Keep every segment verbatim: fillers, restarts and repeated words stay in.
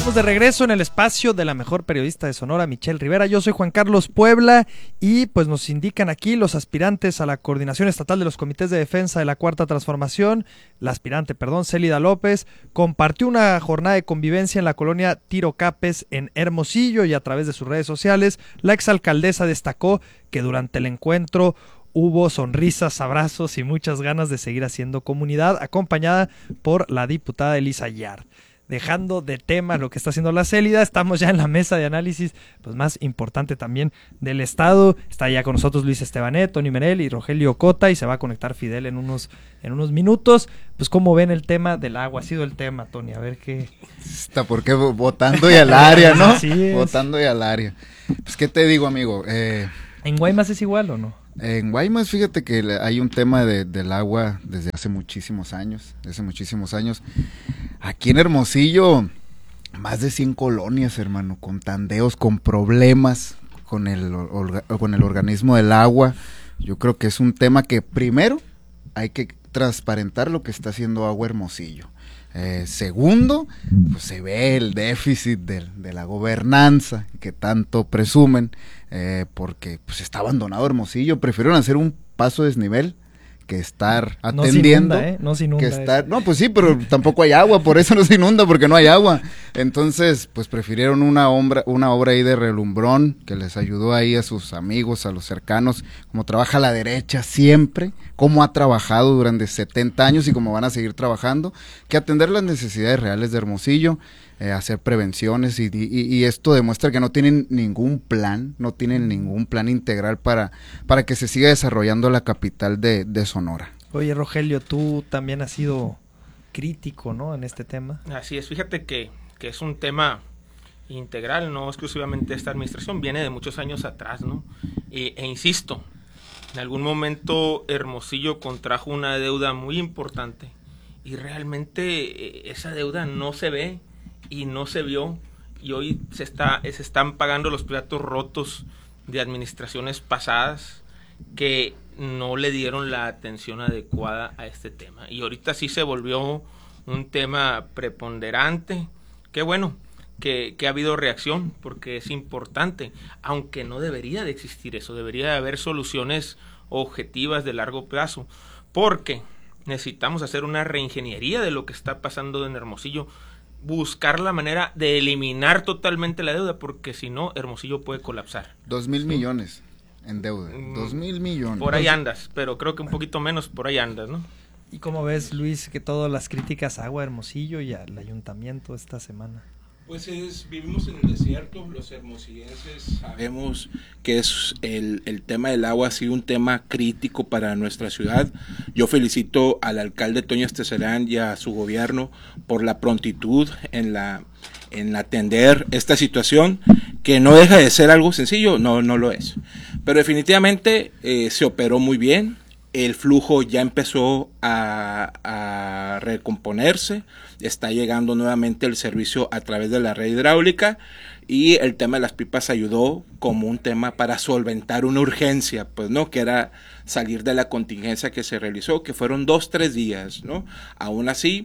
Estamos de regreso en el espacio de la mejor periodista de Sonora, Michelle Rivera. Yo soy Juan Carlos Puebla y pues nos indican aquí los aspirantes a la Coordinación Estatal de los Comités de Defensa de la Cuarta Transformación. La aspirante, perdón, Célida López, compartió una jornada de convivencia en la colonia Tiro Capes en Hermosillo y a través de sus redes sociales, la exalcaldesa destacó que durante el encuentro hubo sonrisas, abrazos y muchas ganas de seguir haciendo comunidad, acompañada por la diputada Elisa Yard. Dejando de tema lo que está haciendo la Célida, estamos ya en la mesa de análisis pues más importante también del estado. Está ya con nosotros Luis Estebanet, Tony Merel y Rogelio Cota, y se va a conectar Fidel en unos, en unos minutos. Pues cómo ven el tema del agua, ha sido el tema, Tony, a ver qué... Está porque votando y al área, ¿no? Sí, votando y al área. Pues qué te digo, amigo, eh... ¿En Guaymas es igual o no? En Guaymas, fíjate que hay un tema de, del agua desde hace muchísimos años, desde hace muchísimos años. Aquí en Hermosillo, más de cien colonias, hermano, con tandeos, con problemas con el, orga, con el organismo del agua. Yo creo que es un tema que primero hay que transparentar lo que está haciendo Agua Hermosillo. Eh, segundo, pues se ve el déficit de, de la gobernanza que tanto presumen, eh, porque pues está abandonado Hermosillo. Prefirieron hacer un paso desnivel que estar atendiendo, no se inunda, ¿eh? No se inunda, que estar, no, pues sí, pero tampoco hay agua, por eso no se inunda, porque no hay agua. Entonces, pues prefirieron una obra, una obra ahí de relumbrón, que les ayudó ahí a sus amigos, a los cercanos, como trabaja la derecha siempre, como ha trabajado durante setenta años y como van a seguir trabajando, que atender las necesidades reales de Hermosillo, eh, hacer prevenciones y, y, y esto demuestra que no tienen ningún plan, no tienen ningún plan integral para, para que se siga desarrollando la capital de, de Sonora. Oye, Rogelio, tú también has sido crítico, ¿no?, en este tema. Así es, fíjate que, que es un tema integral, no exclusivamente esta administración, viene de muchos años atrás, ¿no? E, e insisto, en algún momento Hermosillo contrajo una deuda muy importante y realmente eh, esa deuda no se ve y no se vio, y hoy se está se están pagando los platos rotos de administraciones pasadas que no le dieron la atención adecuada a este tema, y ahorita sí se volvió un tema preponderante. Qué bueno que, que ha habido reacción, porque es importante, aunque no debería de existir eso, debería de haber soluciones objetivas de largo plazo, porque necesitamos hacer una reingeniería de lo que está pasando en Hermosillo, buscar la manera de eliminar totalmente la deuda, porque si no, Hermosillo puede colapsar. Dos mil millones en deuda, dos mil millones. Por ahí andas, pero creo que un poquito menos por ahí andas, ¿no? ¿Y cómo ves, Luis, que todas las críticas a Agua Hermosillo y al ayuntamiento esta semana? Pues es, vivimos en el desierto, los hermosillenses sabemos que es el, el tema del agua ha sido un tema crítico para nuestra ciudad. Yo felicito al alcalde Toño Esteserán y a su gobierno por la prontitud en la en atender esta situación, que no deja de ser algo sencillo, no, no lo es. Pero definitivamente eh, se operó muy bien. El flujo ya empezó a, a recomponerse, está llegando nuevamente el servicio a través de la red hidráulica, y el tema de las pipas ayudó como un tema para solventar una urgencia, pues no, que era salir de la contingencia que se realizó, que fueron dos, tres días, ¿no? Aún así,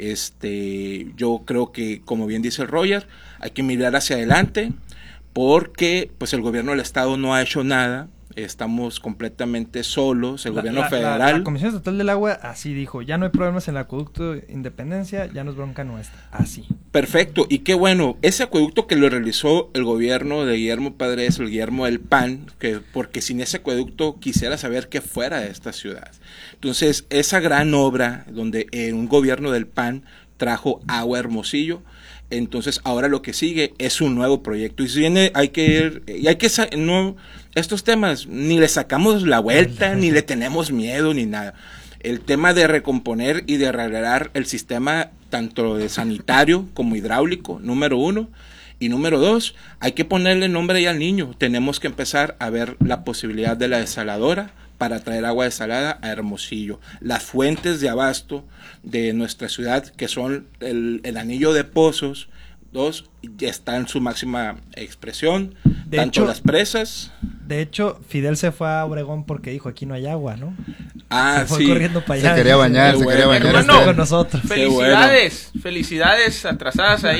este, yo creo que, como bien dice el Roger, hay que mirar hacia adelante, porque pues el gobierno del estado no ha hecho nada. Estamos completamente solos, el la, gobierno la, federal. La, la Comisión Estatal del Agua así dijo, ya no hay problemas en el acueducto Independencia, ya no es bronca nuestra, así. Perfecto, y qué bueno, ese acueducto que lo realizó el gobierno de Guillermo Padres, el Guillermo del P A N, que porque sin ese acueducto quisiera saber qué fuera de esta ciudad. Entonces, esa gran obra donde eh, un gobierno del P A N trajo agua a Hermosillo, entonces ahora lo que sigue es un nuevo proyecto, y si viene, hay que ir, y hay que, no, estos temas, ni le sacamos la vuelta, ni le tenemos miedo, ni nada. El tema de recomponer y de arreglar el sistema, tanto de sanitario como hidráulico, número uno, y número dos, hay que ponerle nombre ya al niño, tenemos que empezar a ver la posibilidad de la desaladora, para traer agua desalada a Hermosillo. Las fuentes de abasto de nuestra ciudad, que son el, el anillo de pozos, dos, ya está en su máxima expresión, de tanto hecho, las presas. De hecho, Fidel se fue a Obregón porque dijo, aquí no hay agua, ¿no? Ah, se fue sí. corriendo para allá. Se quería bañar, se bueno. quería bañar. Hermano, con nosotros. Felicidades, bueno. felicidades atrasadas ahí. Ajá.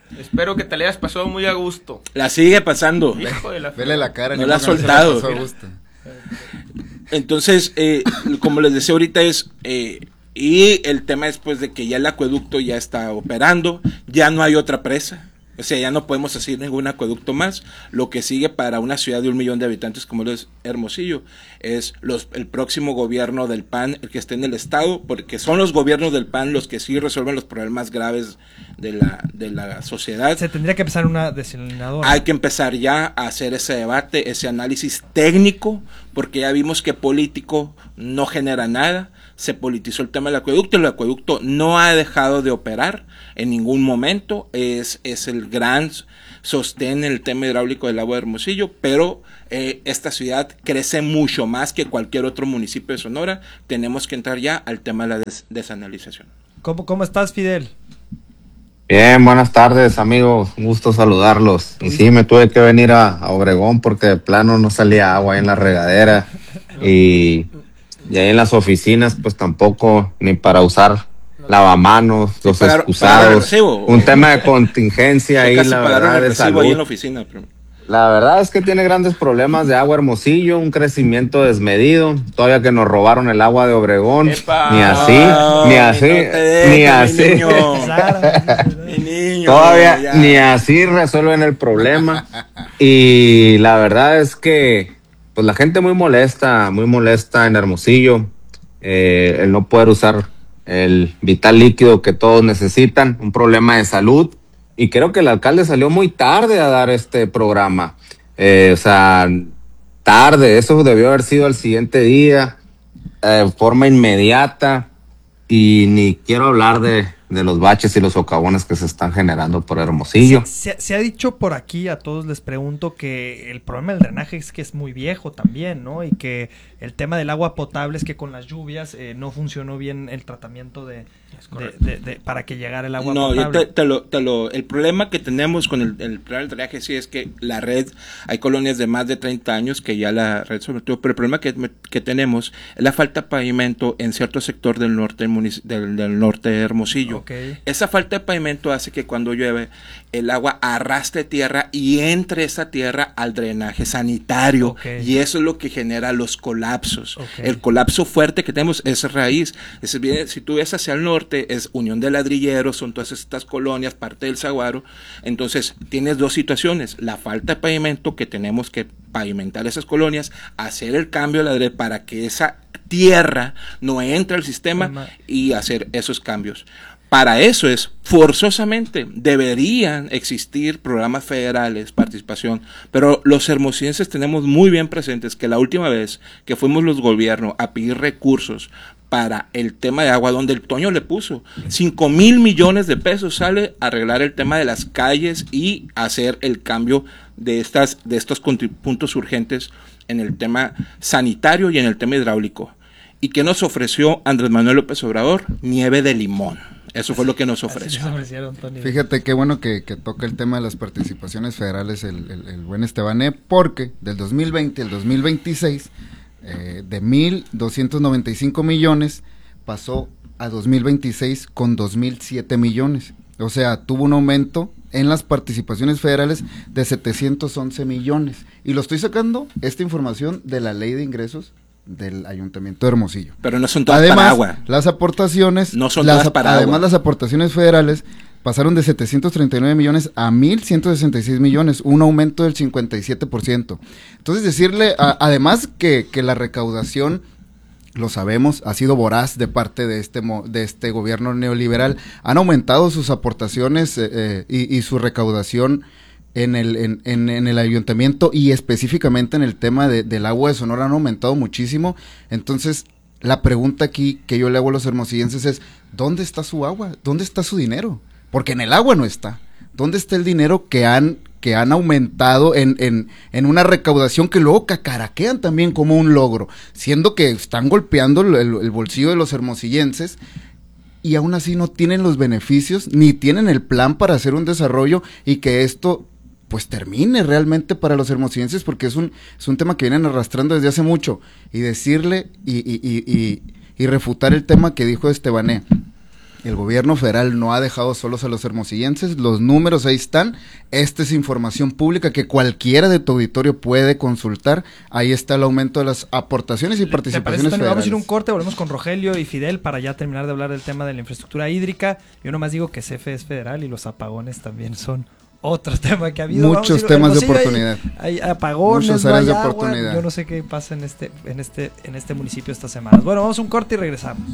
Espero que te le hayas pasado muy a gusto. La sigue pasando. Hijo de la Vele la cara. No la ha soltado. Se la pasó a gusto. Entonces, eh, como les decía ahorita es... Eh, y el tema es pues de que ya el acueducto ya está operando, ya no hay otra presa. O sea, ya no podemos hacer ningún acueducto más. Lo que sigue para una ciudad de un millón de habitantes como es Hermosillo es los, el próximo gobierno del P A N, el que esté en el estado, porque son los gobiernos del P A N los que sí resuelven los problemas graves de la, de la sociedad. Se tendría que empezar una desalinadora. Hay que empezar ya a hacer ese debate, ese análisis técnico, porque ya vimos que político no genera nada. Se politizó el tema del acueducto, el acueducto no ha dejado de operar en ningún momento, es, es el gran sostén en el tema hidráulico del agua de Hermosillo, pero eh, esta ciudad crece mucho más que cualquier otro municipio de Sonora. Tenemos que entrar ya al tema de la des desanalización. ¿Cómo, ¿Cómo estás, Fidel? Bien, buenas tardes, amigos, un gusto saludarlos. Y sí, me tuve que venir a, a Obregón porque de plano no salía agua ahí en la regadera y... Y ahí en las oficinas, pues tampoco, ni para usar lavamanos, los para, excusados. Para un tema de contingencia ahí, la verdad, de salud. Ahí en la oficina, pero... La verdad es que tiene grandes problemas de agua Hermosillo, un crecimiento desmedido. Todavía que nos robaron el agua de Obregón. ¡Epa! Ni así, no, ni así, no dejes, ni mi así. niño. Mi niño, Todavía ya. ni así resuelven el problema. Y la verdad es que pues la gente muy molesta, muy molesta en Hermosillo, eh, el no poder usar el vital líquido que todos necesitan, un problema de salud, y creo que el alcalde salió muy tarde a dar este programa, eh, o sea, tarde, eso debió haber sido al siguiente día, de eh, forma inmediata, y ni quiero hablar de, de los baches y los socavones que se están generando por Hermosillo. Se, se, se ha dicho por aquí, a todos les pregunto, que el problema del drenaje es que es muy viejo también, ¿no? Y que el tema del agua potable es que con las lluvias eh, no funcionó bien el tratamiento de, de, de, de para que llegara el agua no, potable. No, yo te, te, lo, te lo, el problema que tenemos con el, el problema del drenaje sí es que la red, hay colonias de más de treinta años que ya la red sobre todo, pero el problema que, que tenemos es la falta de pavimento en cierto sector del norte del, del norte de Hermosillo. Okay. Esa falta de pavimento hace que cuando llueve el agua arrastre tierra y entre esa tierra al drenaje sanitario, okay. Y eso es lo que genera los colapsos. Okay. El colapso fuerte que tenemos es raíz. Es bien, si tú ves hacia el norte, es Unión de Ladrilleros, son todas estas colonias, parte del Saguaro. Entonces, tienes dos situaciones. La falta de pavimento, que tenemos que pavimentar esas colonias, hacer el cambio de la red para que esa tierra no entre al sistema y hacer esos cambios. Para eso es, forzosamente, deberían existir programas federales, participación, pero los hermosillenses tenemos muy bien presentes que la última vez que fuimos los gobiernos a pedir recursos para el tema de agua, donde el Toño le puso cinco mil millones de pesos, sale a arreglar el tema de las calles y hacer el cambio de, estas, de estos puntos urgentes en el tema sanitario y en el tema hidráulico. ¿Y qué nos ofreció Andrés Manuel López Obrador? Nieve de limón. Eso fue lo que nos ofreció. Fíjate qué bueno que, que toca el tema de las participaciones federales el, el, el buen Estebané, porque del dos mil veinte al dos mil veintiséis, eh, de mil doscientos noventa y cinco millones, pasó a dos mil veintiséis con dos mil siete millones. O sea, tuvo un aumento en las participaciones federales de setecientos once millones. Y lo estoy sacando, esta información, de la Ley de Ingresos del Ayuntamiento de Hermosillo. Pero no son todas además, para agua. Las aportaciones, no son las, todas para además agua. Las aportaciones federales pasaron de setecientos treinta y nueve millones a mil ciento sesenta y seis millones, un aumento del cincuenta y siete por ciento. Entonces decirle, a, además que, que la recaudación, lo sabemos, ha sido voraz de parte de este de este gobierno neoliberal, han aumentado sus aportaciones eh, eh, y, y su recaudación en el en, en, en el ayuntamiento, y específicamente en el tema de, del agua de Sonora han aumentado muchísimo. Entonces la pregunta aquí que yo le hago a los hermosillenses es, ¿dónde está su agua? ¿Dónde está su dinero? Porque en el agua no está. ¿Dónde está el dinero que han que han aumentado en, en, en una recaudación que luego cacaraquean también como un logro, siendo que están golpeando el, el bolsillo de los hermosillenses? Y aún así no tienen los beneficios, ni tienen el plan para hacer un desarrollo y que esto pues termine realmente para los hermosillenses, porque es un, es un tema que vienen arrastrando desde hace mucho. Y decirle y, y, y, y, y refutar el tema que dijo Estebané, El gobierno federal no ha dejado solos a los hermosillenses, los números ahí están, esta es información pública que cualquiera de tu auditorio puede consultar, ahí está el aumento de las aportaciones y participaciones federales. Vamos a ir a un corte, volvemos con Rogelio y Fidel para ya terminar de hablar del tema de la infraestructura hídrica. Yo nomás digo que C F E es federal y los apagones también son otro tema que ha habido. Muchos ir, temas de oportunidad. Hay, hay apagones, Muchas no áreas hay de agua. oportunidad. Yo no sé qué pasa en este, en este, en este municipio estas semanas. Bueno, vamos a un corte y regresamos.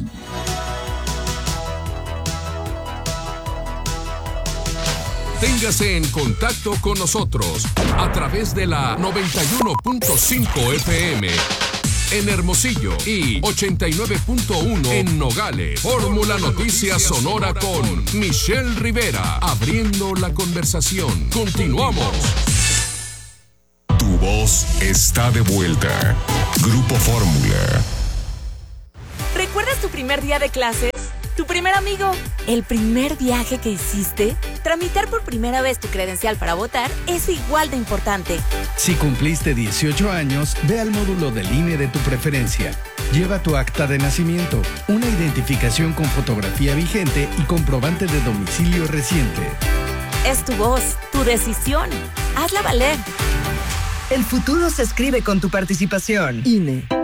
Téngase en contacto con nosotros a través de la noventa y uno punto cinco F M en Hermosillo y ochenta y nueve punto uno en Nogales. Fórmula Noticias Sonora con Michelle Rivera, abriendo la conversación. Continuamos. Tu voz está de vuelta. Grupo Fórmula. ¿Recuerdas tu primer día de clases? ¿Tu primer amigo? ¿El primer viaje que hiciste? Tramitar por primera vez tu credencial para votar es igual de importante. Si cumpliste dieciocho años, ve al módulo del I N E de tu preferencia. Lleva tu acta de nacimiento, una identificación con fotografía vigente y comprobante de domicilio reciente. Es tu voz, tu decisión. Hazla valer. El futuro se escribe con tu participación. I N E.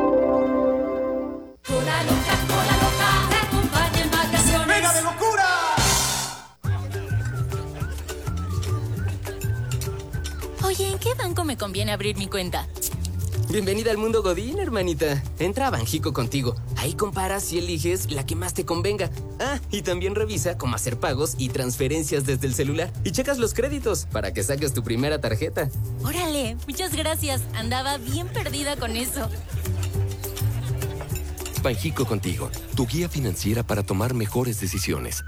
Oye, ¿en qué banco me conviene abrir mi cuenta? Bienvenida al mundo Godín, hermanita. Entra a Banjico contigo. Ahí comparas y eliges la que más te convenga. Ah, y también revisa cómo hacer pagos y transferencias desde el celular. Y checas los créditos para que saques tu primera tarjeta. Órale, muchas gracias. Andaba bien perdida con eso. Banjico contigo, tu guía financiera para tomar mejores decisiones.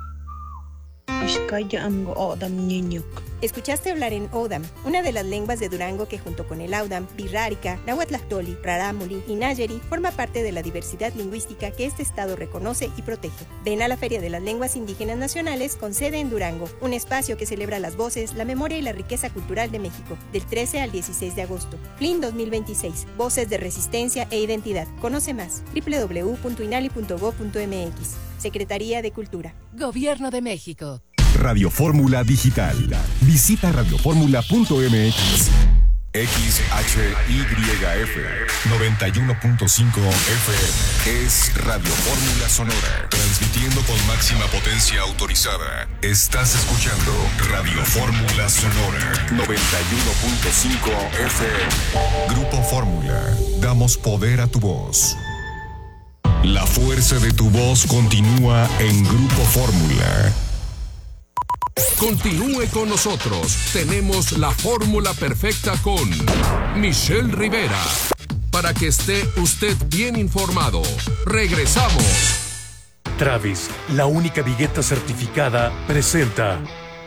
Escuchaste hablar en Odam, una de las lenguas de Durango que junto con el Audam, Birrárica, Nahuatlactoli, Rarámuri y Nayeri forma parte de la diversidad lingüística que este estado reconoce y protege. Ven a la Feria de las Lenguas Indígenas Nacionales con sede en Durango, un espacio que celebra las voces, la memoria y la riqueza cultural de México, del trece al dieciséis de agosto. F L I N dos mil veintiséis, Voces de Resistencia e Identidad. Conoce más, doble u doble u doble u punto inali punto gob punto m x. Secretaría de Cultura. Gobierno de México. Radio Fórmula Digital. Visita radio fórmula punto m x. X H Y F noventa y uno punto cinco F M es Radio Fórmula Sonora, transmitiendo con máxima potencia autorizada. Estás escuchando Radio Fórmula Sonora noventa y uno punto cinco F M. Grupo Fórmula, damos poder a tu voz. La fuerza de tu voz continúa en Grupo Fórmula. Continúe con nosotros. Tenemos la fórmula perfecta con Michelle Rivera. Para que esté usted bien informado. Regresamos. Travis, la única vigueta certificada, presenta.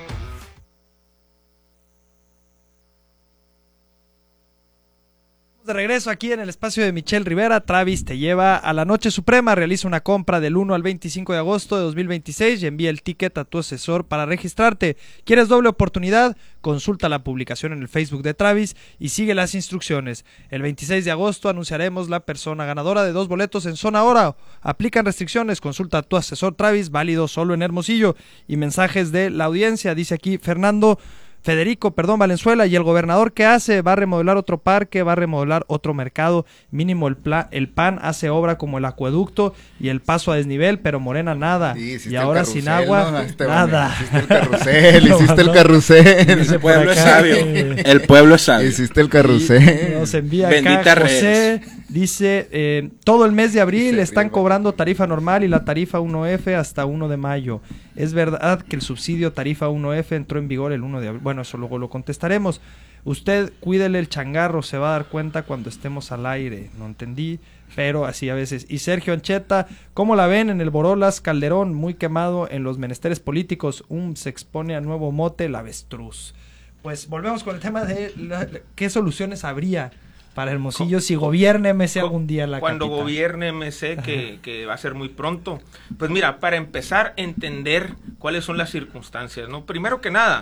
De regreso aquí en el espacio de Michelle Rivera. Travis te lleva a la Noche Suprema. Realiza una compra del uno al veinticinco de agosto de dos mil veintiséis y envía el ticket a tu asesor para registrarte. ¿Quieres doble oportunidad? Consulta la publicación en el Facebook de Travis y sigue las instrucciones. El veintiséis de agosto anunciaremos la persona ganadora de dos boletos en Zona Oro. Aplican restricciones. Consulta a tu asesor Travis, válido solo en Hermosillo. Y mensajes de la audiencia. Dice aquí Fernando Federico, perdón, Valenzuela, ¿y el gobernador qué hace? ¿Va a remodelar otro parque? ¿Va a remodelar otro mercado? Mínimo el, pla, el P A N hace obra como el acueducto y el paso a desnivel, pero Morena nada. Sí, y ahora carrusel, sin agua, no, este nada. Hiciste el carrusel, hiciste el carrusel. El pueblo es sabio. El pueblo es sabio. Hiciste el carrusel. Y nos envía Bendita acá José, redes. Dice, eh, todo el mes de abril sí, están cobrando tarifa normal y la tarifa uno F hasta uno de mayo. Es verdad que el subsidio tarifa uno F entró en vigor el uno de abril. Bueno, eso luego lo contestaremos. Usted cuídele el changarro, se va a dar cuenta cuando estemos al aire. No entendí, pero así a veces. Y Sergio Ancheta, ¿cómo la ven en el Borolas? Calderón, muy quemado en los menesteres políticos. Um, se expone a nuevo mote, el avestruz. Pues volvemos con el tema de la, qué soluciones habría para Hermosillo si gobierne M C algún día la Cuando capital. gobierne M C, que, que va a ser muy pronto. Pues mira, para empezar, entender cuáles son las circunstancias, ¿no? Primero que nada,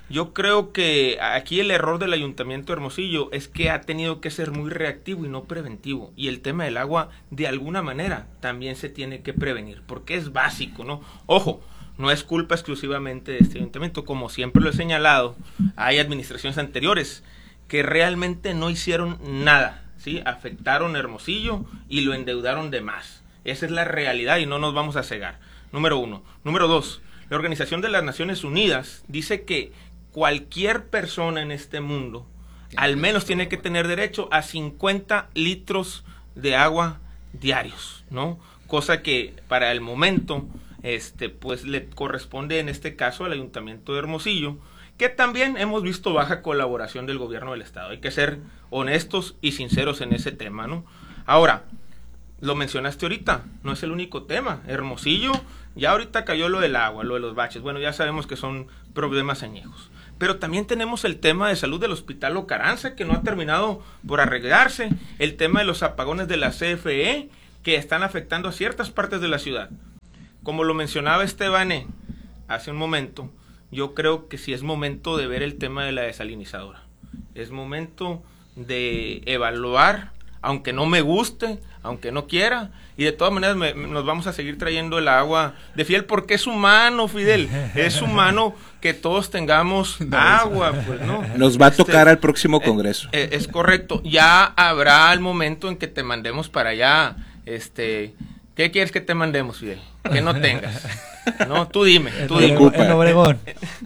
Yo creo que aquí el error del Ayuntamiento de Hermosillo es que ha tenido que ser muy reactivo y no preventivo. Y el tema del agua, de alguna manera, también se tiene que prevenir, porque es básico, ¿no? Ojo, no es culpa exclusivamente de este ayuntamiento, como siempre lo he señalado, hay administraciones anteriores que realmente no hicieron nada, ¿sí? Afectaron Hermosillo y lo endeudaron de más. Esa es la realidad y no nos vamos a cegar. Número uno. Número dos, la Organización de las Naciones Unidas dice que cualquier persona en este mundo al menos tiene que tener derecho a cincuenta litros de agua diarios, ¿no? Cosa que para el momento, este, pues le corresponde en este caso al Ayuntamiento de Hermosillo, que también hemos visto baja colaboración del gobierno del estado. Hay que ser honestos y sinceros en ese tema, ¿no? Ahora, lo mencionaste ahorita, no es el único tema. Hermosillo, ya ahorita cayó lo del agua, lo de los baches. Bueno, ya sabemos que son problemas añejos. Pero también tenemos el tema de salud del Hospital Ocaranza, que no ha terminado por arreglarse. El tema de los apagones de la C F E, que están afectando a ciertas partes de la ciudad. Como lo mencionaba Estebane hace un momento, yo creo que sí es momento de ver el tema de la desalinizadora. Es momento de evaluar, aunque no me guste, aunque no quiera, y de todas maneras me, nos vamos a seguir trayendo el agua de Fidel, porque es humano, Fidel, es humano que todos tengamos agua, pues, ¿no? Nos va a tocar este, al próximo congreso. Eh, es correcto, ya habrá el momento en que te mandemos para allá, este, ¿qué quieres que te mandemos, Fidel? Que no tengas, no, tú dime, tú dime. En Obregón.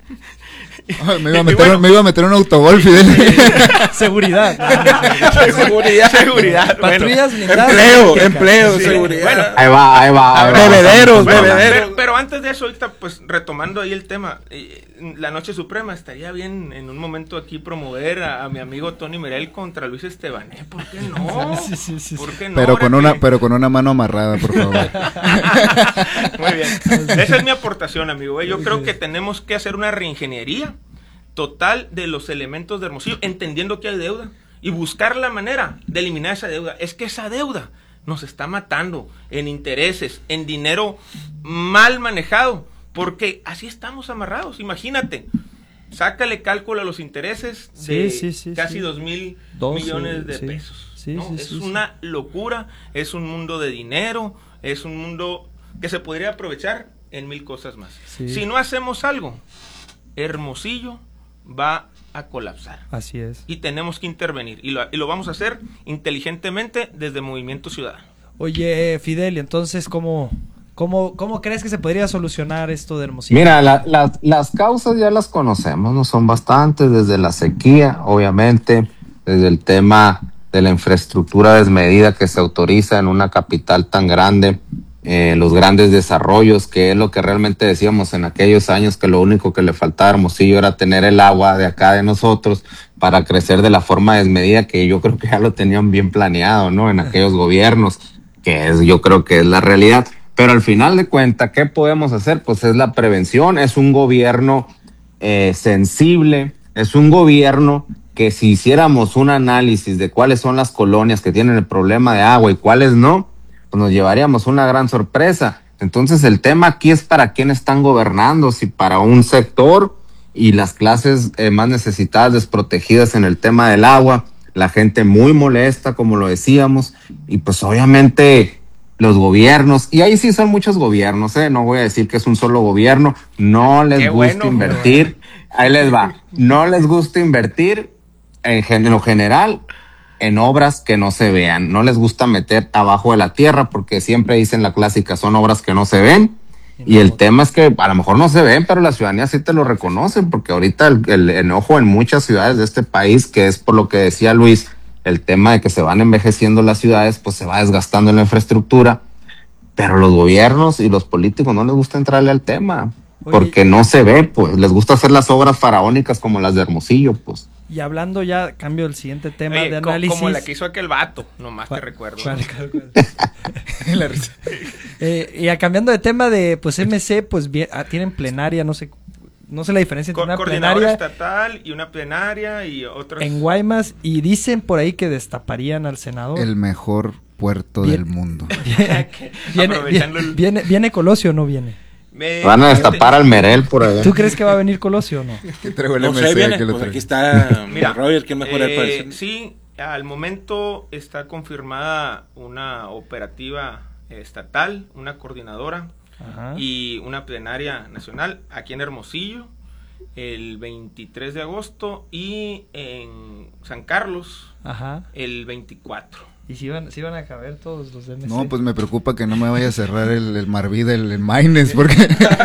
Ay, me, iba a meter, bueno, me iba a meter un autogol, Fidel. Seguridad. Seguridad. Seguridad. Patrullas bueno, blindadas. Empleo, empleo, sí. Seguridad. Bueno, ahí va, ahí va. Ahí va. Bebederos, bueno, bebederos. Pero, pero antes de eso, ahorita, pues, retomando ahí el tema, eh, la Noche Suprema, estaría bien en un momento aquí promover a, a mi amigo Tony Merel contra Luis Estebané. ¿Por qué no? Sí, sí, sí, ¿Por qué no? Pero con, que... una, pero con una mano amarrada, por favor. Muy bien. Esa es mi aportación, amigo. Yo creo que tenemos que hacer una reingeniería total de los elementos de Hermosillo, entendiendo que hay deuda y buscar la manera de eliminar esa deuda. Es que esa deuda nos está matando en intereses, en dinero mal manejado, porque así estamos amarrados. Imagínate, sácale cálculo a los intereses de sí, sí, sí, casi sí. dos mil Dos, millones de sí, pesos. sí, ¿no? sí, es sí, una sí. locura, es un mundo de dinero, es un mundo que se podría aprovechar en mil cosas más. Sí. Si no hacemos algo, Hermosillo va a colapsar. Así es. Y tenemos que intervenir. Y lo, y lo vamos a hacer inteligentemente desde Movimiento Ciudadano. Oye, Fidel, entonces, ¿cómo, cómo, cómo crees que se podría solucionar esto de Hermosillo? Mira, la, la, las causas ya las conocemos, no son bastantes, desde la sequía, obviamente, desde el tema de la infraestructura desmedida que se autoriza en una capital tan grande, Eh, los grandes desarrollos, que es lo que realmente decíamos en aquellos años, que lo único que le faltaba a Hermosillo era tener el agua de acá de nosotros para crecer de la forma desmedida, que yo creo que ya lo tenían bien planeado, ¿no? En aquellos gobiernos, que es, yo creo que es la realidad. Pero al final de cuentas, ¿qué podemos hacer? Pues es la prevención, es un gobierno eh, sensible, es un gobierno que si hiciéramos un análisis de cuáles son las colonias que tienen el problema de agua y cuáles no, pues nos llevaríamos una gran sorpresa. Entonces el tema aquí es para quién están gobernando, si para un sector y las clases eh, más necesitadas, desprotegidas en el tema del agua, la gente muy molesta, como lo decíamos, y pues obviamente los gobiernos, y ahí sí son muchos gobiernos, eh, no voy a decir que es un solo gobierno, no les Qué gusta bueno, invertir, ahí les va, no les gusta invertir en, gen- en lo general, en obras que no se vean, no les gusta meter abajo de la tierra porque siempre dicen la clásica, son obras que no se ven, y el tema es que a lo mejor no se ven, pero la ciudadanía sí te lo reconoce, porque ahorita el, el enojo en muchas ciudades de este país, que es por lo que decía Luis, el tema de que se van envejeciendo las ciudades, pues se va desgastando en la infraestructura, pero los gobiernos y los políticos no les gusta entrarle al tema, porque Oye, no se ve, pues les gusta hacer las obras faraónicas como las de Hermosillo, pues. Y hablando ya, cambio el siguiente tema Oye, de análisis. Como la que hizo aquel vato, nomás te recuerdo. ¿Cuál, cuál, cuál? eh, y a, cambiando de tema de, pues M C, pues bien, ah, tienen plenaria, no sé, no sé la diferencia entre Co- una coordinadora plenaria estatal y una plenaria y otras. en Guaymas, y dicen por ahí que destaparían al senador. El mejor puerto Bien, del mundo. Viene, viene, viene, viene Colosio o no viene. Me, Van a destapar al Merel por allá. ¿Tú crees que va a venir Colosio o no? ¿Qué traigo el No M sé, C? viene, ¿Qué lo pues traigo? aquí está Mira, Roger, que mejor eh, parece. sí, al momento está confirmada una operativa estatal, una coordinadora Ajá. y una plenaria nacional aquí en Hermosillo el veintitrés de agosto y en San Carlos Ajá. el veinticuatro. ¿Y si van, si van a caber todos los de M C? No, pues me preocupa que no me vaya a cerrar el, el Marvida, el, el Maines, porque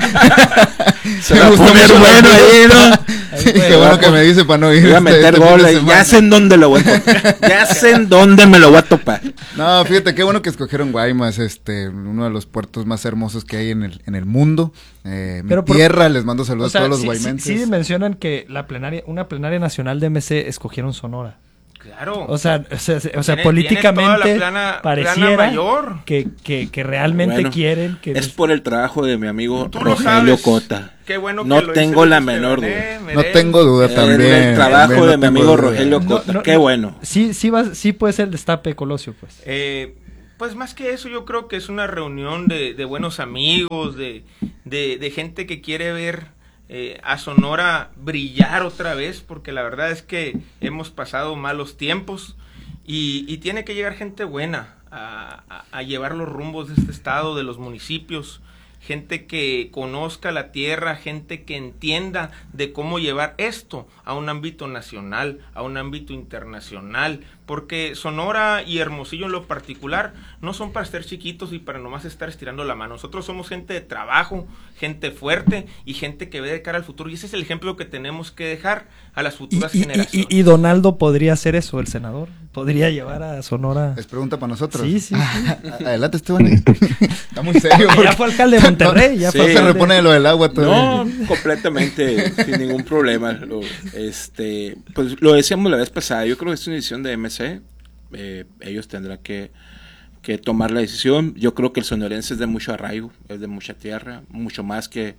Se me va a gusta poner mucho bueno la ahí, ¿no? Sí, qué bueno que me dice para no ir. Voy a este- meter este fin gol de ahí. semana. Ya sé en dónde lo voy a topar. Ya sé en dónde me lo voy a topar. No, fíjate, qué bueno que escogieron Guaymas, este, uno de los puertos más hermosos que hay en el, en el mundo. Eh, mi Pero por- tierra, les mando saludos O sea, a todos los sí, guaymenses. sí, sí mencionan que la plenaria, una plenaria nacional de M C escogieron Sonora. Claro. O sea, o sea, o sea Tiene- tiene políticamente toda la plana- pareciera plana mayor. Que, que, que realmente Bueno, quieren que es por el trabajo de mi amigo Tú lo Rogelio sabes. Cota. Qué bueno que No lo tengo dice la usted, menor René, duda. No tengo duda El- también. El trabajo también no de mi tengo amigo duda. Rogelio No, Cota. no, Qué no. bueno. Sí, sí, va, sí puede ser el destape de Colosio, pues. Eh, pues más que eso, yo creo que es una reunión de, de buenos amigos, de, de, de gente que quiere ver eh, a Sonora brillar otra vez, porque la verdad es que hemos pasado malos tiempos y, y tiene que llegar gente buena a, a, a llevar los rumbos de este estado, de los municipios. Gente que conozca la tierra, gente que entienda de cómo llevar esto a un ámbito nacional, a un ámbito internacional, porque Sonora y Hermosillo en lo particular no son para ser chiquitos y para nomás estar estirando la mano. Nosotros somos gente de trabajo, gente fuerte y gente que ve de cara al futuro, y ese es el ejemplo que tenemos que dejar a las Y, futuras y- generaciones. y- y Donaldo podría hacer eso, el senador. Podría llevar a Sonora. Es pregunta para nosotros. Sí, sí, sí. Adelante, Esteban. Está muy serio. Ya porque- fue alcalde de Monterrey, ya no, fue no se alcalde. repone de lo del agua todavía. No, completamente sin ningún problema. Lo, este, pues lo decíamos la vez pasada. Yo creo que es una decisión de M C. Eh, ellos tendrán que, que tomar la decisión. Yo creo que el sonorense es de mucho arraigo, es de mucha tierra, mucho más que,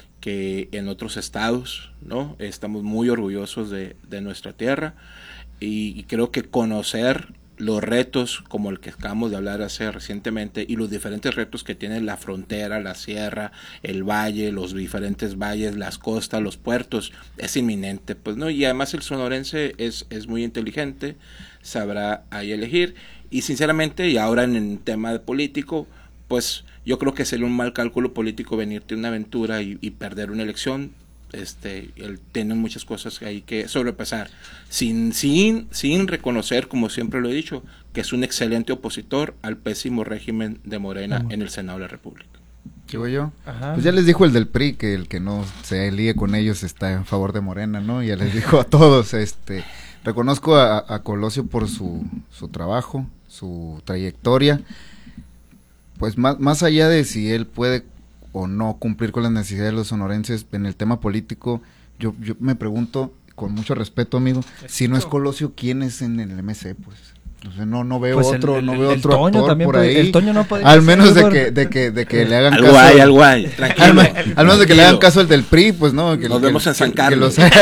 que en otros estados, ¿no? Estamos muy orgullosos de, de nuestra tierra y, y creo que conocer los retos como el que acabamos de hablar hace recientemente y los diferentes retos que tiene la frontera, la sierra, el valle, los diferentes valles, las costas, los puertos, es inminente, pues no, y además el sonorense es, es muy inteligente, sabrá ahí elegir, y sinceramente, y ahora en el tema de político, pues yo creo que sería un mal cálculo político venirte a una aventura y, y perder una elección. Este, él tiene muchas cosas que hay que sobrepasar, sin, sin, sin reconocer, como siempre lo he dicho, que es un excelente opositor al pésimo régimen de Morena Ajá. en el Senado de la República. Digo yo. Ajá. Pues ya les dijo el del P R I que el que no se líe con ellos está en favor de Morena, ¿no? Ya les dijo a todos, este, reconozco a, a Colosio por su, su trabajo, su trayectoria, pues más, más allá de si él puede o no cumplir con las necesidades de los sonorenses en el tema político, yo, yo me pregunto, con mucho respeto, amigo, si no es Colosio, ¿quién es en el M C? Pues, o sea, no, no veo Pues el- otro, el- no el- veo el otro Toño actor también por puede- ahí. el Toño no podría al ser menos de algo- que, de que, de que le hagan Algo caso. hay, algo hay, tranquilo. Al, me- al menos de que le hagan Tranquilo. caso al del P R I, pues no. Que, Nos que- vemos en que- San que los, los,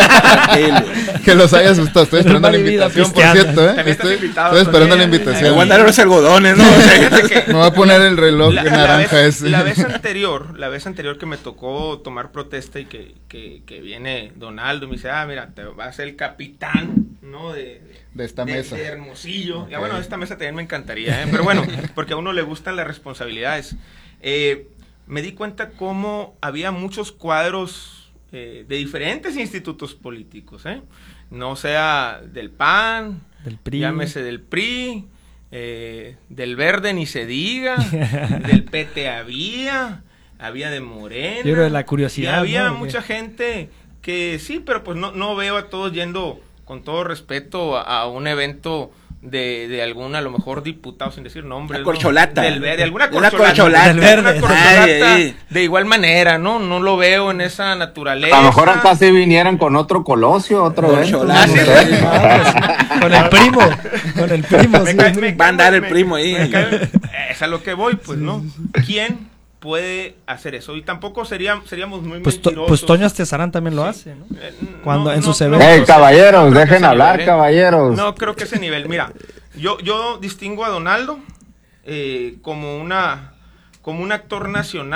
que los haya asustado. Estoy esperando la invitación, por cierto, ¿eh? Estoy, estoy esperando la invitación. Me voy a andar los algodones, ¿no? Me voy a poner el reloj La, de la naranja vez, ese. la vez anterior, la vez anterior que me tocó tomar protesta y que, que, que viene Donaldo y me dice, ah, mira, te vas a ser el capitán, ¿no? De, de esta de, mesa. de Hermosillo. Okay. Ya bueno, de esta mesa también me encantaría, ¿eh? Pero bueno, porque a uno le gustan las responsabilidades. Eh, me di cuenta cómo había muchos cuadros eh, de diferentes institutos políticos, ¿eh? No sea del P A N, del P R I, llámese del P R I, eh, del Verde ni se diga, del P T había, había de Morena. Yo creo de la curiosidad, Y había ¿no? mucha gente que sí, pero pues no, no veo a todos yendo, con todo respeto, a, a un evento de, de algún, a lo mejor, diputado, sin decir nombres. La corcholata. ¿no? Del verde, alguna Una corcholata. corcholata. Del Verde. Una corcholata Ay, ay. de igual manera, ¿no? No lo veo en esa naturaleza. A lo mejor acá sí vinieran con otro Colosio, otro evento. Corcholata. no sí, sé. sí. Con el primo, con el primo. Me sí. cae- me Va a andar el me- primo ahí. me cae- Es a lo que voy, pues, ¿no? ¿Quién puede hacer eso? Y tampoco sería, seríamos muy Pues, to- mentirosos. pues Toño Astezarán también lo hace, ¿no? Eh, Cuando no, en no, sus no, eventos. no, Hey, no, caballeros, creo que dejen ese hablar, nivel, ¿eh? caballeros. No creo que ese nivel. Mira, yo, yo distingo a Donaldo eh, como una como un actor nacional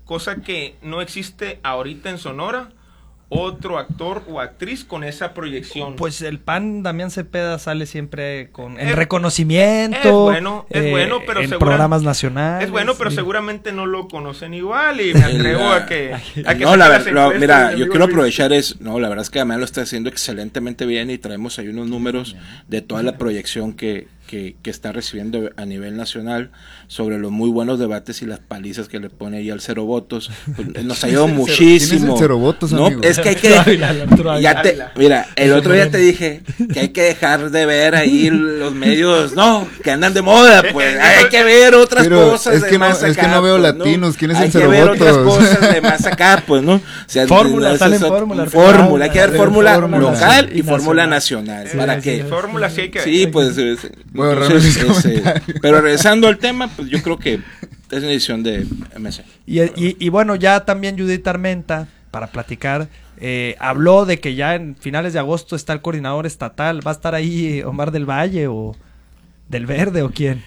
cosa que no existe ahorita en Sonora, otro actor o actriz con esa proyección. Pues el P A N, Damián Cepeda, sale siempre con en es, reconocimiento. Es bueno, es eh, bueno, pero en segura, programas nacionales. Es bueno, pero sí. seguramente no lo conocen igual y me atrevo a que, a que no, la verdad, mira, yo quiero aprovechar es, no, la verdad es que Damián lo está haciendo excelentemente bien y traemos ahí unos números de toda la proyección que Que, que está recibiendo a nivel nacional sobre los muy buenos debates y las palizas que le pone ahí al Cero Votos. Pues nos ha ayudado muchísimo. ¿Quién es el Cero Votos, no, amigo? es que hay que ya te, mira, el otro día te dije que hay que dejar de ver ahí los medios, no, que andan de moda, pues hay que ver otras Pero cosas es de que más no, acá, es que no veo pues, latinos, ¿no? ¿Quién es hay el Cero Votos? Hay que ver Votos? otras cosas de más acá, pues, ¿no? O sea, fórmula, no, sale eso, fórmula. Fórmula, hay que ver fórmula, fórmula local y y fórmula nacional. nacional, Sí, para sí, que sí. Fórmula sí hay que ver. sí, pues, es, bueno, entonces, ese, pero regresando al tema, pues yo creo que es una edición de M C. Y, y, y bueno, ya también Judith Armenta, para platicar, eh, habló de que ya en finales de agosto está el coordinador estatal. ¿Va a estar ahí Omar del Valle o del Verde o quién?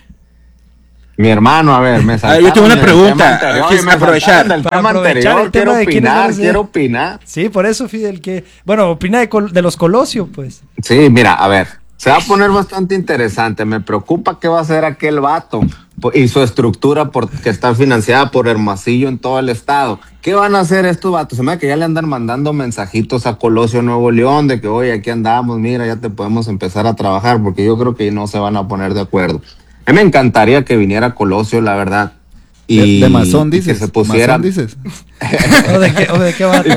Mi hermano, a ver, me saltaron. Ah, yo tengo una pregunta. Déjame aprovechar. Del tema anterior, quiero opinar, quiero opinar. Sí, por eso, Fidel, que, bueno, opina de, de los Colosio, pues. Sí, mira, a ver, se va a poner bastante interesante. Me preocupa qué va a hacer aquel vato y su estructura por, que está financiada por Hermosillo en todo el estado. ¿Qué van a hacer estos vatos? Se me da que ya le andan mandando mensajitos a Colosio Nuevo León de que, oye, aquí andamos, mira, ya te podemos empezar a trabajar, porque yo creo que no se van a poner de acuerdo. A mí me encantaría que viniera Colosio, la verdad. Y de, de masón dices. Que se pusiera... ¿Masón dices? ¿O de qué, o de qué vato?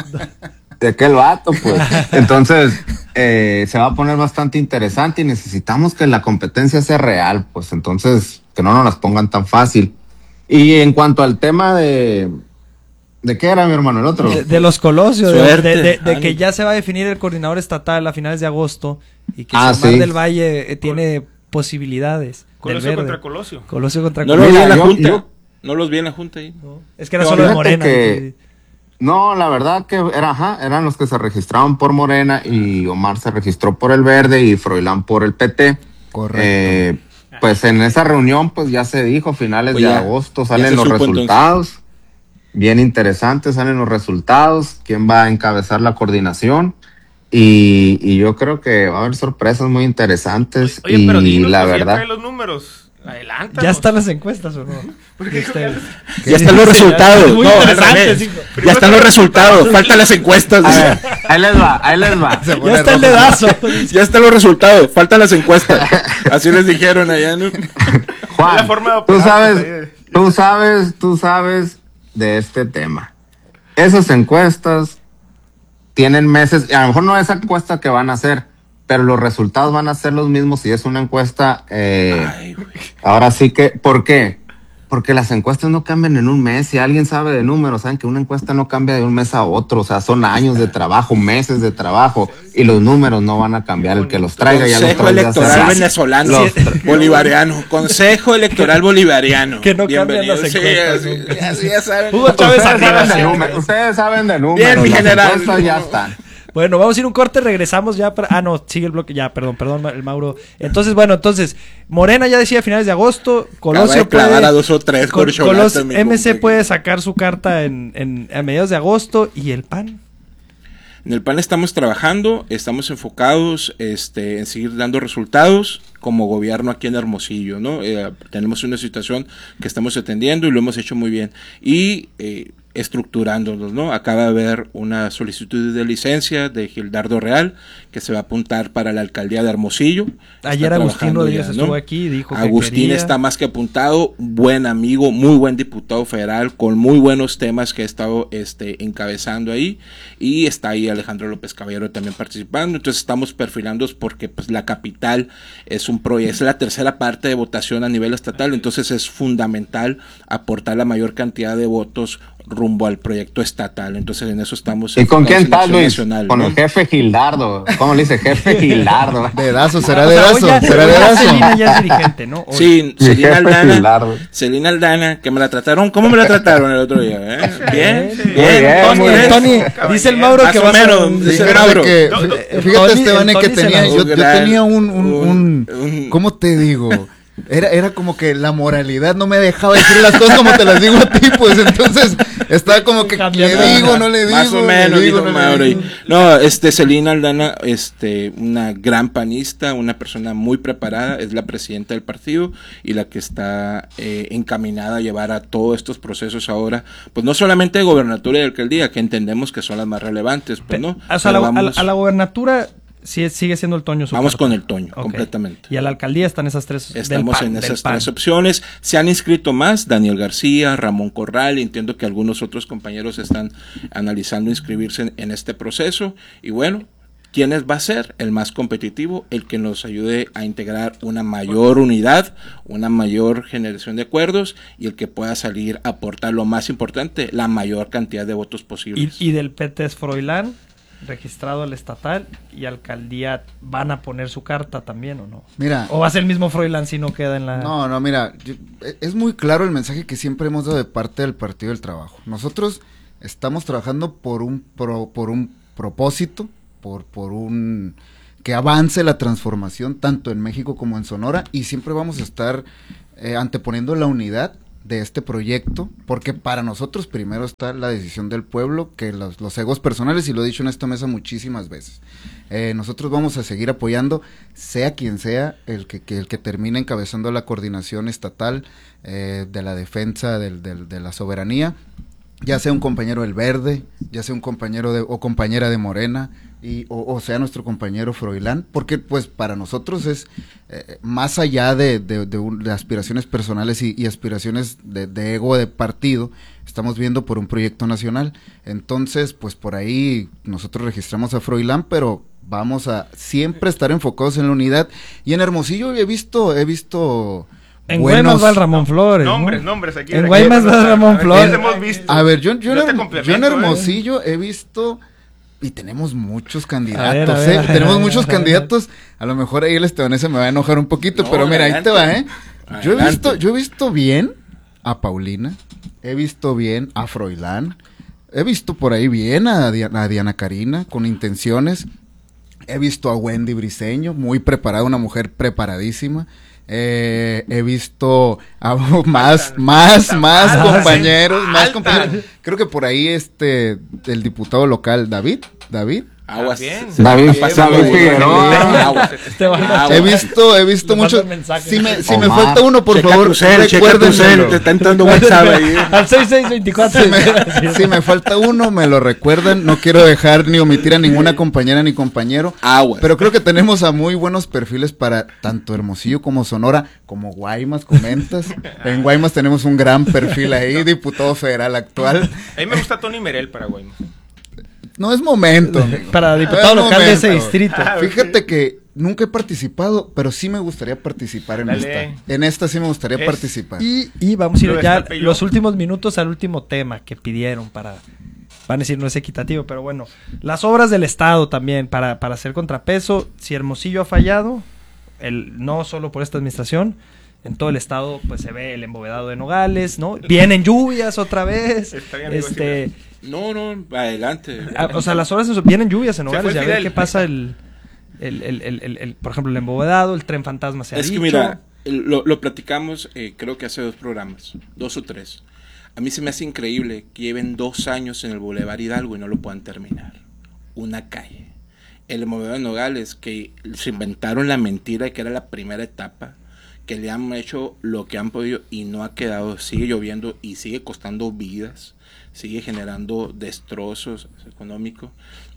De aquel vato, pues. Entonces, eh, se va a poner bastante interesante y necesitamos que la competencia sea real, pues. Entonces, que no nos las pongan tan fácil. Y en cuanto al tema de... ¿De qué era, mi hermano, el otro? De, de los Colosios, de, Suerte. de, de, de que ya se va a definir el coordinador estatal a finales de agosto y que Ah, Omar sí. del Valle eh, tiene posibilidades. Colosio del contra Verde. Colosio. Colosio contra No Colosio. los vi en la yo- junta. yo- No los vi en la junta ahí. No, es que era Pero solo de fíjate Morena. que- No, la verdad que era, ajá, eran los que se registraban por Morena y Omar se registró por el Verde y Froilán por el P T. Correcto. Eh, pues en esa reunión pues ya se dijo, finales Pues de ya, agosto ya salen se los supo, resultados. Bien interesantes, salen los resultados, quién va a encabezar la coordinación. Y, y yo creo que va a haber sorpresas muy interesantes. Oye, y pero dinos, la pues, ya verdad. trae los números. Adelanta. ¿Ya están las encuestas o no? Porque Este, Ya están los resultados. Muy No, al interesante, revés. sí. Ya están los resultados. Faltan las encuestas. A ver, ahí les va, ahí les va. ya está el dedazo. Ya están los resultados. Faltan las encuestas. Así les dijeron allá, ¿no? Juan, la forma de tú operar, sabes, pues, ahí. tú sabes, tú sabes de este tema. Esas encuestas tienen meses, y a lo mejor no esa encuesta que van a hacer, pero los resultados van a ser los mismos si es una encuesta. Eh, Ay, güey. ahora sí que, ¿por qué? Porque las encuestas no cambian en un mes. Si alguien sabe de números, saben que una encuesta no cambia de un mes a otro. O sea, son años de trabajo, meses de trabajo, y los números no van a cambiar. El que los traiga ya los Consejo trae de hace Electoral rato. Venezolano Los- Bolivariano. Consejo Electoral Bolivariano. Que no cambian las Bienvenido. Sí, encuestas ya, ya, ya saben. Hugo Chávez Ustedes arriba, saben de sí. números, ustedes saben de números. Bien, mi las general. encuestas ya están. Bueno, vamos a ir un corte, regresamos ya para... Ah, no, sigue el bloque, ya, perdón, perdón, el Mauro. Entonces, bueno, entonces, Morena ya decía a finales de agosto, Colosio Acaba de clavar puede... a dos o tres Col- corcholatas, Colos- mi M C compa. puede sacar su carta en, en, a mediados de agosto y el P A N. En el P A N estamos trabajando, estamos enfocados este, en seguir dando resultados como gobierno aquí en Hermosillo, ¿no? Eh, tenemos una situación que estamos atendiendo y lo hemos hecho muy bien. Y eh, estructurándonos, ¿no? Acaba de haber una solicitud de licencia de Gildardo Real que se va a apuntar para la alcaldía de Hermosillo. Ayer Está Agustín trabajando Rodríguez ya, estuvo ¿no? aquí y dijo que Agustín quería- está más que apuntado, buen amigo, muy buen diputado federal, con muy buenos temas que ha estado este, encabezando ahí, y está ahí Alejandro López Caballero también participando. Entonces estamos perfilando porque pues la capital es un proyecto, es la tercera parte de votación a nivel estatal, entonces es fundamental aportar la mayor cantidad de votos rumbo al proyecto estatal. Entonces en eso estamos. ¿Y con quién enfocados en estás, acción Luis? nacional, Con ¿no? el jefe Gildardo. ¿Cómo le dice? Jefe Gildardo. Dedazo, será O sea, dedazo, hoy ya- será hoy ya dedazo. Celina ya es dirigente, ¿no? Hoy. Sí, Mi Celina jefe Aldana, Gildardo. Celina Aldana, que me la trataron, ¿cómo me la trataron el otro día? ¿Eh? Bien, Muy bien, bien, Tony, muy ¿eh? bien. Tony, dice el Mauro Más que o vas a... menos, dice Fíjate Mauro. que, No, no, fíjate, Tony- Esteban, el que Tony se tenía, la- yo, yo Gran- tenía un, un, un, un- ¿cómo te digo? Era, era como que la moralidad no me dejaba decir las cosas como te las digo a ti, pues entonces Estaba como que le digo, no le digo. Más o menos, digo, dijo no, Mauri. No, este, Celina Aldana, este, una gran panista, una persona muy preparada, es la presidenta del partido y la que está eh, encaminada a llevar a todos estos procesos ahora, pues no solamente de gobernatura y de alcaldía, que entendemos que son las más relevantes, pues no. O sea, a la, vamos, a, a la gobernatura sí, sigue siendo el Toño. Vamos carta. con el Toño, okay. completamente. Y a la alcaldía están esas tres. Estamos del PAN, en esas del tres PAN. opciones. Se han inscrito más, Daniel García, Ramón Corral, entiendo que algunos otros compañeros están analizando inscribirse en, en este proceso. Y bueno, ¿quién es, va a ser el más competitivo? El que nos ayude a integrar una mayor unidad, una mayor generación de acuerdos y el que pueda salir a aportar lo más importante, la mayor cantidad de votos posibles. Y, y del P T es Froilán, registrado al estatal, y alcaldía, ¿van a poner su carta también o no? Mira. ¿O va a ser el mismo Froilán si no queda en la...? No, no, mira, yo, es muy claro el mensaje que siempre hemos dado de parte del Partido del Trabajo. Nosotros estamos trabajando por un, pro, por un propósito, por, por un... que avance la transformación tanto en México como en Sonora, y siempre vamos a estar eh, anteponiendo la unidad de este proyecto, porque para nosotros primero está la decisión del pueblo que los, los egos personales, y lo he dicho en esta mesa muchísimas veces. Eh, nosotros vamos a seguir apoyando, sea quien sea el que, que el que termine encabezando la coordinación estatal eh, de la defensa del, del, de la soberanía, ya sea un compañero del Verde, ya sea un compañero de, o compañera de Morena, y, o, o sea nuestro compañero Froilán, porque pues para nosotros es eh, más allá de, de, de, un, de aspiraciones personales y, y aspiraciones de, de ego de partido, estamos viendo por un proyecto nacional. Entonces pues por ahí nosotros registramos a Froilán, pero vamos a siempre estar enfocados en la unidad. Y en Hermosillo he visto, he visto... En Guaymas va el Ramón Flores. Nombres, ¿no? nombres aquí. En Guaymas va el Ramón Flores. Hemos visto. A ver, yo, yo, yo, en, te yo en Hermosillo eh. he visto, y tenemos muchos candidatos, a ver, a ver, ¿eh? A ver, tenemos a ver, muchos a ver, candidatos. A lo mejor ahí el estebanese me va a enojar un poquito, no, pero mira, adelante. Ahí te va, ¿eh? Yo he visto, yo he visto bien a Paulina, he visto bien a Froilán, he visto por ahí bien a Diana, a Diana Karina, con intenciones. He visto a Wendy Briseño, muy preparada, una mujer preparadísima. Eh, he visto a más, Alta, más, Alta, más Alta, compañeros, Alta. más compañeros. Creo que por ahí este, el diputado local, David, David. Aguas. David Figueroa. He visto, he visto muchos. Si me, si me falta uno, por checa favor, recuérdenmelo. Te está entrando WhatsApp ahí. Al seis seis veinticuatro. Si me, si me falta uno, me lo recuerdan. No quiero dejar ni omitir a ninguna compañera ni compañero. Aguas. Pero creo que tenemos a muy buenos perfiles para tanto Hermosillo como Sonora, como Guaymas, comentas. En Guaymas tenemos un gran perfil ahí, diputado federal actual. A mí me gusta Tony Merel para Guaymas. No es momento, amigo. Para diputado no es local momento. de ese distrito. Ah, Fíjate que nunca he participado, pero sí me gustaría participar en Dale. esta. En esta sí me gustaría Es, participar. Y, y vamos a ir Lo ya destapé yo. los últimos minutos al último tema que pidieron para... Van a decir no es equitativo, pero bueno. Las obras del Estado también, para, para hacer contrapeso. Si Hermosillo ha fallado, el, no solo por esta administración, en todo el estado pues se ve el embovedado de Nogales, ¿no? Vienen lluvias otra vez. Está bien, este... No, no, adelante. Ah, o sea, las horas vienen lluvias en Se Nogales, fue ya ver Fidel. qué pasa el, el, el, el, el, el- por ejemplo, el embovedado, el tren fantasma se ha Es dicho. que mira, el- lo, lo platicamos eh, creo que hace dos programas, dos o tres. A mí se me hace increíble que lleven dos años en el Boulevard Hidalgo y no lo puedan terminar. Una calle. El embovedado de Nogales, que se inventaron la mentira de que era la primera etapa, que le han hecho lo que han podido y no ha quedado, sigue lloviendo y sigue costando vidas, sigue generando destrozos económicos.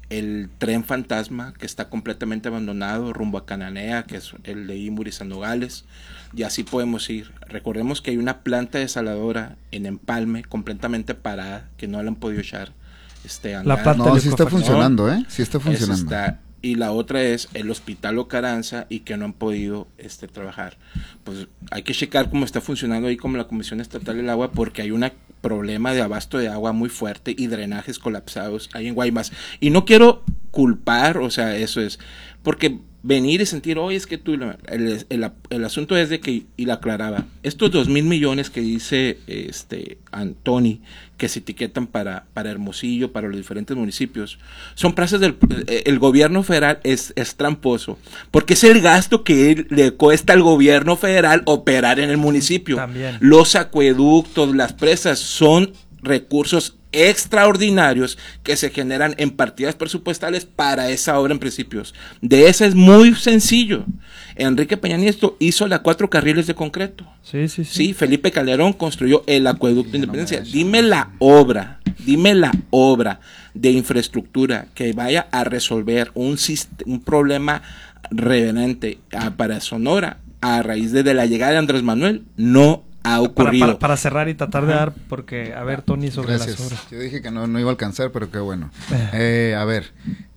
El tren fantasma que está completamente abandonado rumbo a Cananea, que es el de Imburi San Nogales, y así podemos ir. Recordemos que hay una planta desaladora en Empalme completamente parada, que no la han podido echar este, a andar. planta No, de sí está licuefacción. funcionando, ¿eh? Sí está Eso funcionando. está. Y la otra es el Hospital Ocaranza y que no han podido este, trabajar. Pues hay que checar cómo está funcionando ahí como la Comisión Estatal del Agua, porque hay un problema de abasto de agua muy fuerte y drenajes colapsados ahí en Guaymas. Y no quiero culpar, o sea, eso es, porque venir y sentir, oye, es que tú, el, el, el asunto es de que, y la aclaraba, estos dos mil millones que dice este Antoni, que se etiquetan para, para Hermosillo, para los diferentes municipios, son plazas del, el gobierno federal es, es tramposo, porque es el gasto que le cuesta al gobierno federal operar en el municipio. También. Los acueductos, las presas, son recursos extraordinarios que se generan en partidas presupuestales para esa obra en principios. De ese es muy sencillo. Enrique Peña Nieto hizo las cuatro carriles de concreto. Sí, sí, sí. Sí, Felipe Calderón construyó el acueducto de Independencia. Dime la obra, dime la obra de infraestructura que vaya a resolver un, un problema reverente para Sonora a raíz de, de la llegada de Andrés Manuel. No ha ocurrido. Para, para, para cerrar y tratar de dar, porque, a ver, Tony, sobre Gracias. las obras. Yo dije que no, no iba a alcanzar, pero qué bueno. Eh, a ver,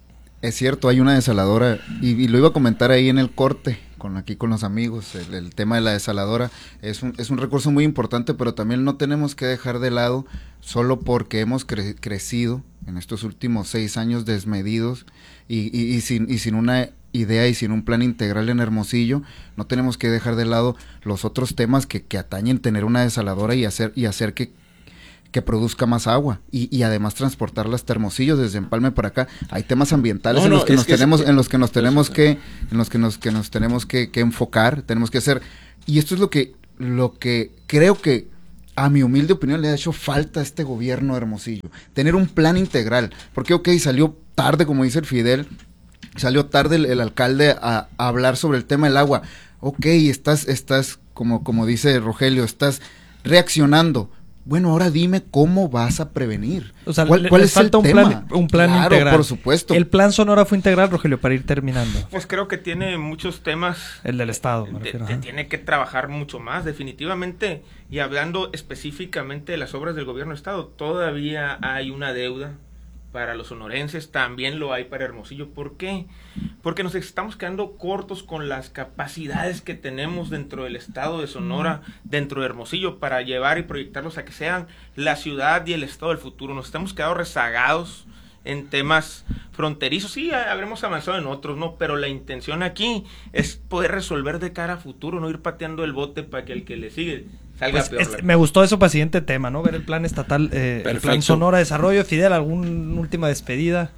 es cierto, hay una desaladora, y, y lo iba a comentar ahí en el corte, con aquí con los amigos, el, el tema de la desaladora es un, es un recurso muy importante, pero también no tenemos que dejar de lado, solo porque hemos cre- crecido en estos últimos seis años desmedidos, y, y, y, sin, y sin una idea y sin un plan integral en Hermosillo, no tenemos que dejar de lado los otros temas que, que atañen tener una desaladora y hacer, y hacer que que produzca más agua y, y además transportarla hasta Hermosillo desde Empalme para acá. Hay temas ambientales no, en los no, que nos que tenemos, es, en los que nos tenemos eso, que, en los que nos que nos tenemos que, que enfocar, tenemos que hacer, y esto es lo que lo que creo que a mi humilde opinión le ha hecho falta a este gobierno de Hermosillo, tener un plan integral, porque ok, salió tarde, como dice el Fidel, salió tarde el, el alcalde a, a hablar sobre el tema del agua. Ok, estás, estás, como, como dice Rogelio, estás reaccionando. Bueno, ahora dime cómo vas a prevenir. O sea, ¿Cuál, le, cuál les es falta el un tema? plan, un plan claro, integral. Por supuesto. El plan Sonora fue integral, Rogelio, para ir terminando. Pues creo que tiene muchos temas. El del Estado, me te, refiero. te tiene que trabajar mucho más, definitivamente. Y hablando específicamente de las obras del gobierno del Estado, todavía hay una deuda para los sonorenses, también lo hay para Hermosillo. ¿Por qué? Porque nos estamos quedando cortos con las capacidades que tenemos dentro del estado de Sonora, dentro de Hermosillo, para llevar y proyectarlos a que sean la ciudad y el estado del futuro. Nos estamos quedando rezagados en temas fronterizos. Sí, habremos avanzado en otros, ¿no? Pero la intención aquí es poder resolver de cara a futuro, no ir pateando el bote para que el que le sigue salga pues peor. Es, me gustó eso para el siguiente tema, ¿no? Ver el plan estatal, eh, el plan Sonora Desarrollo. Fidel, ¿alguna última despedida?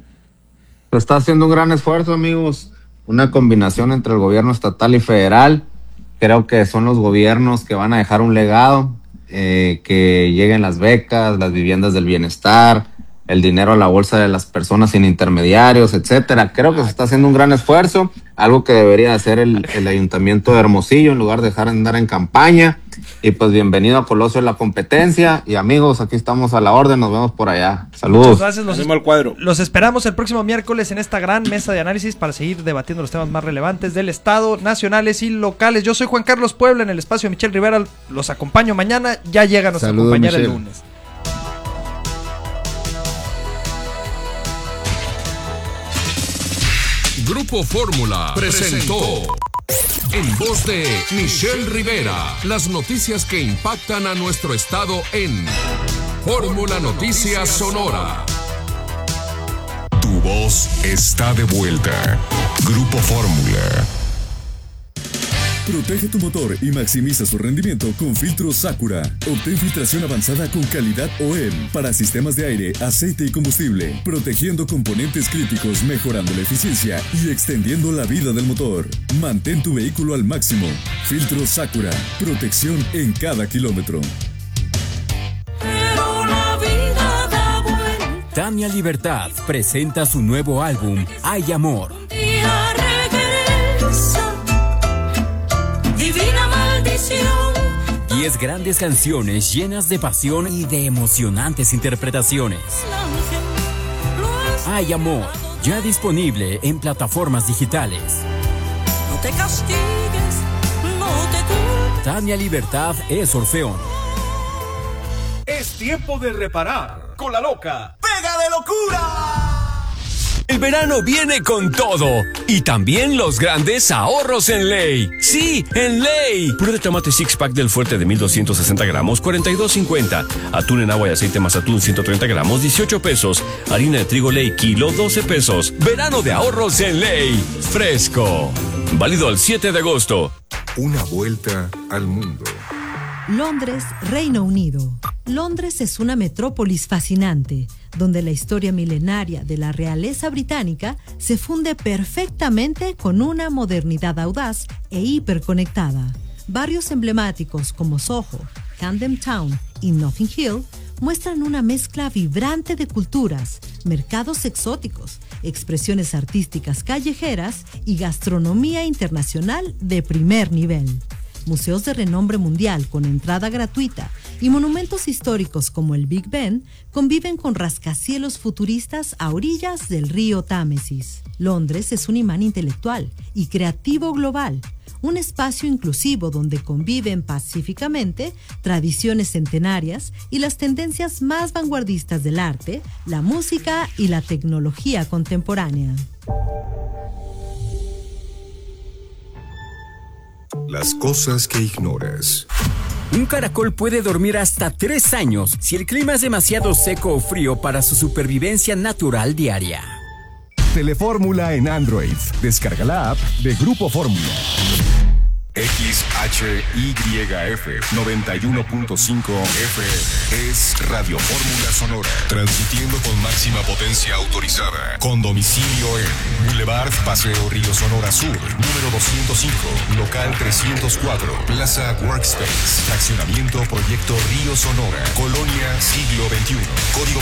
Se está haciendo un gran esfuerzo, amigos. Una combinación entre el gobierno estatal y federal. Creo que son los gobiernos que van a dejar un legado, eh, que lleguen las becas, las viviendas del bienestar, el dinero a la bolsa de las personas sin intermediarios, etcétera. Creo que se está haciendo un gran esfuerzo, algo que debería hacer el, el Ayuntamiento de Hermosillo en lugar de dejar de andar en campaña. Y pues bienvenido a Colosio de la Competencia. Y amigos, aquí estamos a la orden, nos vemos por allá. Saludos. Muchas gracias. Los, al cuadro. los esperamos el próximo miércoles en esta gran mesa de análisis para seguir debatiendo los temas más relevantes del Estado, nacionales y locales. Yo soy Juan Carlos Puebla, en el espacio de Michelle Rivera. Los acompaño mañana. Ya llegan a acompañar Michelle el lunes. Grupo Fórmula presentó en voz de Michelle Rivera las noticias que impactan a nuestro estado en Fórmula Noticias Sonora. Tu voz está de vuelta. Grupo Fórmula. Protege tu motor y maximiza su rendimiento con filtros Sakura. Obtén filtración avanzada con calidad O E M para sistemas de aire, aceite y combustible, protegiendo componentes críticos, mejorando la eficiencia y extendiendo la vida del motor. Mantén tu vehículo al máximo. Filtros Sakura. Protección en cada kilómetro. Tania Libertad presenta su nuevo álbum, Hay Amor. Divina maldición. Diez grandes canciones llenas de pasión y de emocionantes interpretaciones. Hay Amor, ya disponible en plataformas digitales. No te castigues, no te culpes. Tania Libertad es Orfeón. Es tiempo de reparar con la loca Pega de Locura. El verano viene con todo y también los grandes ahorros en Ley. Sí, en Ley. Puré de tomate six pack del Fuerte de mil doscientos sesenta gramos, cuarenta y dos cincuenta. Atún en agua y aceite más atún ciento treinta gramos, dieciocho pesos. Harina de trigo Ley kilo, doce pesos. Verano de ahorros en Ley. Fresco. Válido al siete de agosto. Una vuelta al mundo. Londres, Reino Unido. Londres es una metrópolis fascinante, donde la historia milenaria de la realeza británica se funde perfectamente con una modernidad audaz e hiperconectada. Barrios emblemáticos como Soho, Camden Town y Notting Hill muestran una mezcla vibrante de culturas, mercados exóticos, expresiones artísticas callejeras y gastronomía internacional de primer nivel. Museos de renombre mundial con entrada gratuita y monumentos históricos como el Big Ben conviven con rascacielos futuristas a orillas del río Támesis. Londres es un imán intelectual y creativo global, un espacio inclusivo donde conviven pacíficamente tradiciones centenarias y las tendencias más vanguardistas del arte, la música y la tecnología contemporánea. Las cosas que ignoras. Un caracol puede dormir hasta tres años si el clima es demasiado seco o frío para su supervivencia natural diaria. Telefórmula en Android. Descarga la app de Grupo Fórmula. X H Y F noventa y uno punto cinco F M es Radio Fórmula Sonora, transmitiendo con máxima potencia autorizada, con domicilio en Boulevard Paseo Río Sonora Sur, número doscientos cinco, local trescientos cuatro, Plaza Workspace, fraccionamiento Proyecto Río Sonora, Colonia Siglo veintiuno, código